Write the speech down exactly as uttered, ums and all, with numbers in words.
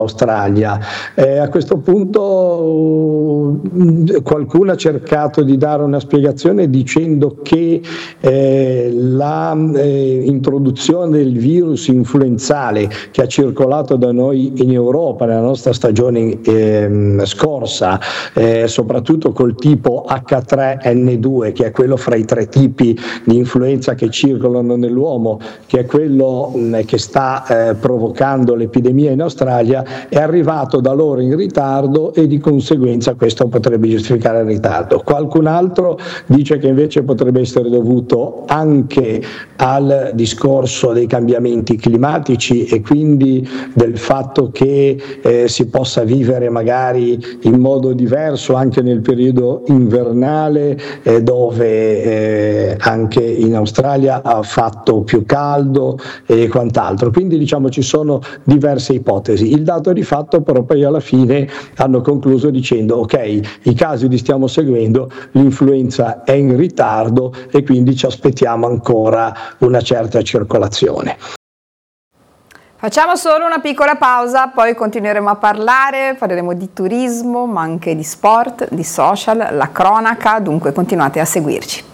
Australia. Eh, a questo punto uh, qualcuno ha cercato di dare una spiegazione dicendo che eh, la eh, introduzione del virus influenzale che ha circolato da noi in Europa nella nostra stagione eh, scorsa, eh, soprattutto col tipo acca tre enne due, che è quello fra i tre tipi di influenza che circolano nell'uomo, che è quello mh, che sta eh, provocando l'epidemia in Australia, è arrivato da loro in ritardo e di conseguenza questo potrebbe giustificare il ritardo. Qualcun altro dice che invece potrebbe essere dovuto anche al discorso dei cambiamenti climatici e quindi del fatto che eh, si possa vivere magari in modo diverso anche nel periodo invernale, eh, dove eh, anche in Australia ha fatto più caldo e quant'altro. Quindi diciamo ci sono diverse ipotesi. Il dato di fatto però poi alla fine hanno concluso dicendo ok, i casi li stiamo seguendo, l'influenza è in ritardo e quindi ci aspettiamo ancora una certa circolazione. Facciamo solo una piccola pausa, poi continueremo a parlare, parleremo di turismo, ma anche di sport, di social, la cronaca, dunque continuate a seguirci.